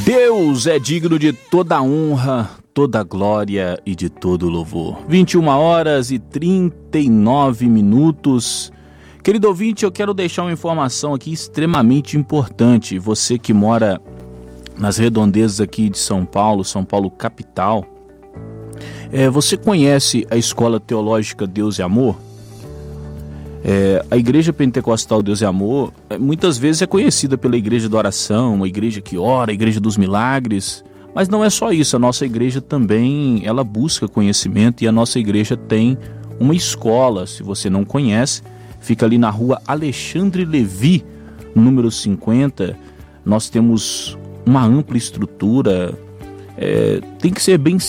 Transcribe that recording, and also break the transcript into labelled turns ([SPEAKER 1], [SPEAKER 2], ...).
[SPEAKER 1] Deus é digno de toda honra, toda glória e de todo louvor. 21h39. Querido ouvinte, eu quero deixar uma informação aqui extremamente importante. Você que mora nas redondezas aqui de São Paulo capital, você conhece a Escola Teológica Deus e Amor? A Igreja Pentecostal Deus e Amor muitas vezes é conhecida pela Igreja da Oração, uma igreja que ora, a Igreja dos Milagres, mas não é só isso. A nossa igreja também, ela busca conhecimento, e a nossa igreja tem uma escola. Se você não conhece, fica ali na rua Alexandre Levi, número 50. Nós temos uma ampla estrutura, tem que ser bem